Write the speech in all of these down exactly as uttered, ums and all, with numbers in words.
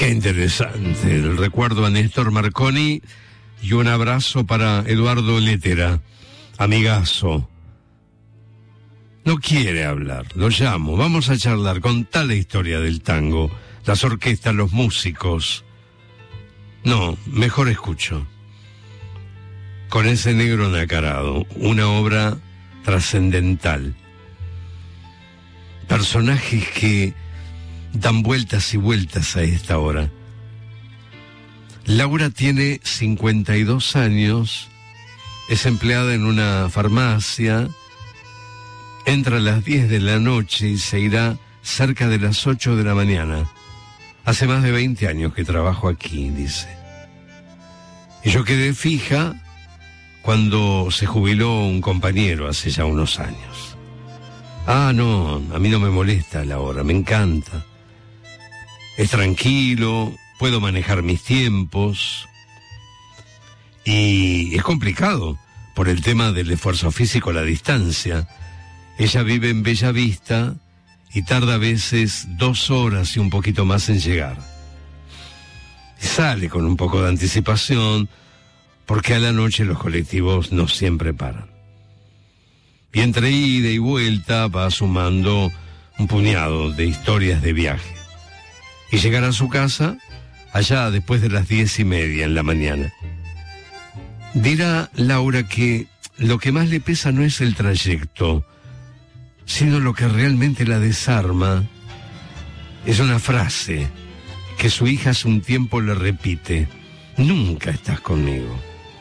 Qué interesante. El recuerdo a Néstor Marconi y un abrazo para Eduardo Létera, amigazo. No quiere hablar, lo llamo, vamos a charlar, contar la historia del tango, las orquestas, los músicos. No, mejor escucho. Con ese negro nacarado, una obra trascendental. Personajes que dan vueltas y vueltas a esta hora. Laura tiene cincuenta y dos años, es empleada en una farmacia, entra a las diez de la noche y se irá cerca de las ocho de la mañana. Hace más de veinte años que trabajo aquí, dice. Y yo quedé fija cuando se jubiló un compañero hace ya unos años. Ah, no, a mí no me molesta la hora, me encanta. Es tranquilo, puedo manejar mis tiempos. Y es complicado por el tema del esfuerzo físico, la distancia. Ella vive en Bella Vista y tarda a veces dos horas y un poquito más en llegar. Sale con un poco de anticipación porque a la noche los colectivos no siempre paran. Y entre ida y vuelta va sumando un puñado de historias de viaje. Y llegar a su casa allá después de las diez y media en la mañana. Dirá Laura que lo que más le pesa no es el trayecto, sino lo que realmente la desarma es una frase que su hija hace un tiempo le repite: nunca estás conmigo.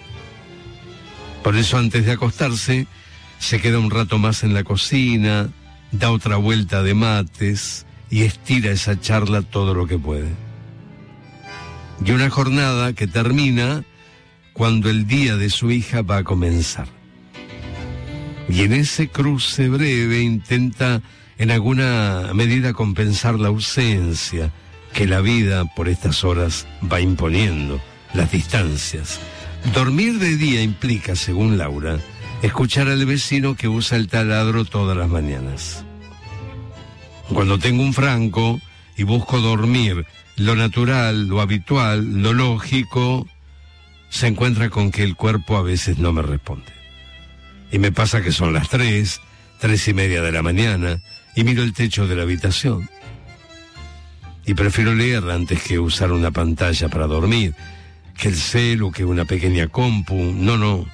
Por eso antes de acostarse se queda un rato más en la cocina, da otra vuelta de mates y estira esa charla todo lo que puede. Y una jornada que termina cuando el día de su hija va a comenzar. Y en ese cruce breve intenta en alguna medida compensar la ausencia que la vida por estas horas va imponiendo, las distancias. Dormir de día implica, según Laura, escuchar al vecino que usa el taladro todas las mañanas. Cuando tengo un franco y busco dormir lo natural, lo habitual, lo lógico, se encuentra con que el cuerpo a veces no me responde. Y me pasa que son las tres, tres y media de la mañana, y miro el techo de la habitación. Y prefiero leer antes que usar una pantalla para dormir, que el celu, que una pequeña compu, no, no.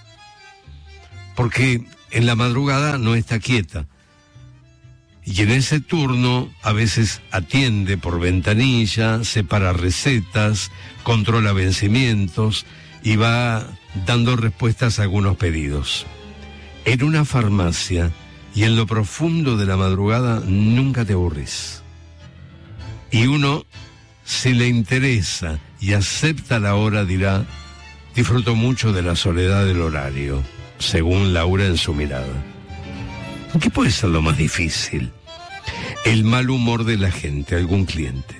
Porque en la madrugada no está quieta. Y en ese turno a veces atiende por ventanilla, separa recetas, controla vencimientos y va dando respuestas a algunos pedidos. En una farmacia y en lo profundo de la madrugada nunca te aburrís. Y uno, si le interesa y acepta la hora, dirá: disfruto mucho de la soledad del horario, según Laura en su mirada. ¿Qué puede ser lo más difícil? El mal humor de la gente, algún cliente.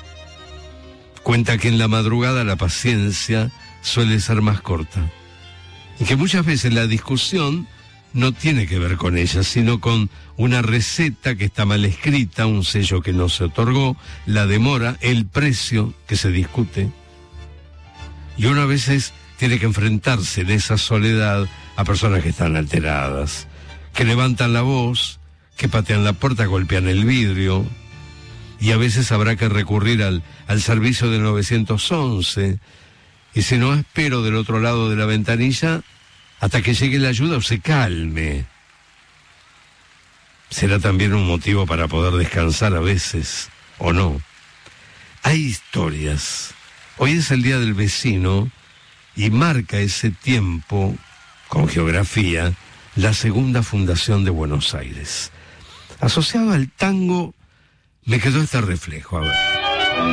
Cuenta que en la madrugada la paciencia suele ser más corta y que muchas veces la discusión no tiene que ver con ella, sino con una receta que está mal escrita, un sello que no se otorgó, la demora, el precio que se discute. Y uno a veces tiene que enfrentarse en esa soledad a personas que están alteradas, que levantan la voz, que patean la puerta, golpean el vidrio, y a veces habrá que recurrir al, al servicio del nueve once, y si no, espero del otro lado de la ventanilla hasta que llegue la ayuda o se calme. Será también un motivo para poder descansar a veces, o no. Hay historias. Hoy es el Día del Vecino y marca ese tiempo, con geografía, la segunda fundación de Buenos Aires. Asociado al tango, me quedó este reflejo, a ver.